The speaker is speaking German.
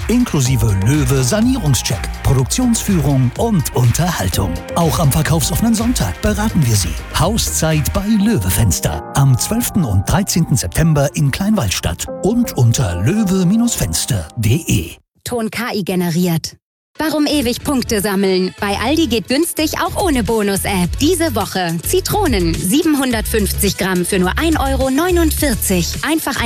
Inklusive Löwe-Sanierungscheck, Produktionsführung und Unterhaltung. Auch am verkaufsoffenen Sonntag beraten wir Sie. Hauszeit bei Löwe Fenster. Am 12. und 13. September in Kleinwaldstadt und unter löwe-fenster.de. Ton KI generiert. Warum ewig Punkte sammeln? Bei Aldi geht günstig auch ohne Bonus-App. Diese Woche Zitronen 750 Gramm für nur 1,49 €. Einfach